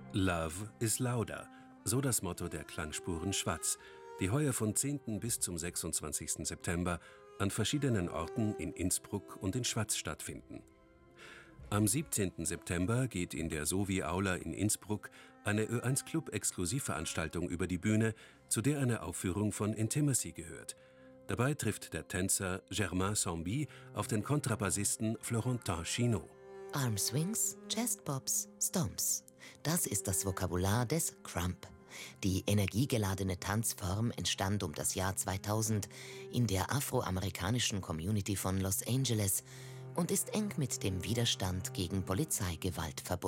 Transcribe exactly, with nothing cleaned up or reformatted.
Love is louder, so das Motto der Klangspuren Schwaz, die heuer vom zehnten bis zum sechsundzwanzigsten September an verschiedenen Orten in Innsbruck und in Schwaz stattfinden. Am siebzehnten September geht in der Sovi-Aula in Innsbruck eine Ö eins Club-Exklusivveranstaltung über die Bühne, zu der eine Aufführung von Intimacy gehört. Dabei trifft der Tänzer Germain Samby auf den Kontrabassisten Florentin Chinot. Armswings, Chestpops, Stomps. Das ist das Vokabular des Crump. Die energiegeladene Tanzform entstand um das Jahr zweitausend in der afroamerikanischen Community von Los Angeles und ist eng mit dem Widerstand gegen Polizeigewalt verbunden.